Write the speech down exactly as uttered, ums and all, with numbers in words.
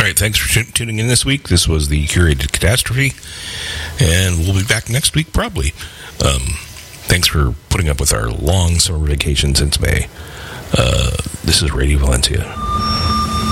All right, thanks for t- tuning in this week. This was the Curated Catastrophe, and we'll be back next week, probably. Um, thanks for putting up with our long summer vacation since May. Uh, this is Radio Valencia.